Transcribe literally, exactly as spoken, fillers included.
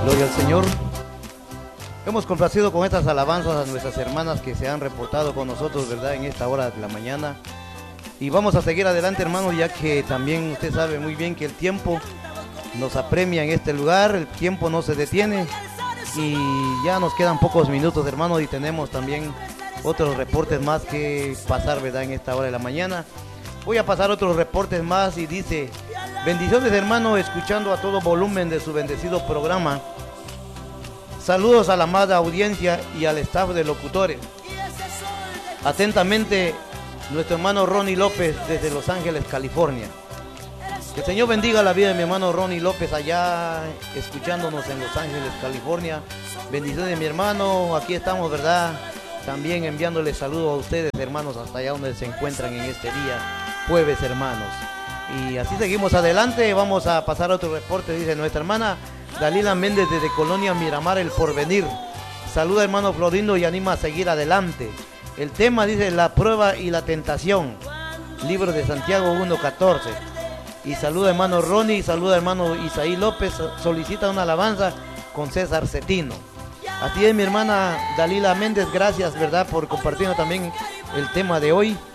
Gloria al Señor. Hemos complacido con estas alabanzas a nuestras hermanas que se han reportado con nosotros, ¿verdad?, en esta hora de la mañana. Y vamos a seguir adelante, hermanos, ya que también usted sabe muy bien que el tiempo nos apremia en este lugar, el tiempo no se detiene. Y ya nos quedan pocos minutos, hermanos, y tenemos también otros reportes más que pasar, ¿verdad?, en esta hora de la mañana. Voy a pasar otros reportes más y dice: bendiciones, hermano, escuchando a todo volumen de su bendecido programa. Saludos a la amada audiencia y al staff de locutores. Atentamente, nuestro hermano Ronnie López desde Los Ángeles, California. Que el Señor bendiga la vida de mi hermano Ronnie López allá escuchándonos en Los Ángeles, California. Bendiciones, mi hermano. Aquí estamos, ¿verdad?, también enviándole saludos a ustedes, hermanos, hasta allá donde se encuentran en este día, jueves, hermanos. Y así seguimos adelante. Vamos a pasar a otro reporte. Dice nuestra hermana Dalila Méndez desde Colonia Miramar, El Porvenir. Saluda, hermano Florindo, y anima a seguir adelante. El tema dice: la prueba y la tentación. Libro de Santiago uno catorce. Y saluda, hermano Ronnie, y saluda, hermano Isaí López. Solicita una alabanza con César Cetino. Así es, mi hermana Dalila Méndez, gracias, ¿verdad?, por compartirnos también el tema de hoy.